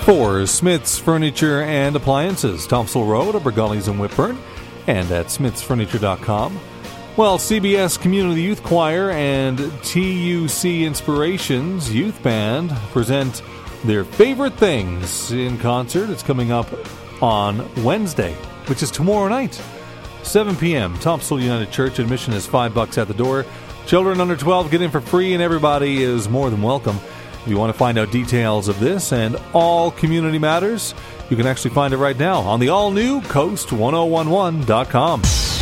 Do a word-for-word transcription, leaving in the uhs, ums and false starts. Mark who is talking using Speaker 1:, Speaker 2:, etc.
Speaker 1: for Smith's Furniture and Appliances, Thompson Road, Upper Gullies and Whitburn, and at smiths furniture dot com. Well, C B S Community Youth Choir and T U C Inspirations Youth Band present their favorite things in concert. It's coming up on Wednesday, which is tomorrow night, seven p.m. Thompson United Church. Admission is five bucks at the door. Children under twelve get in for free, and everybody is more than welcome. If you want to find out details of this and all community matters, you can actually find it right now on the all-new coast ten eleven dot com.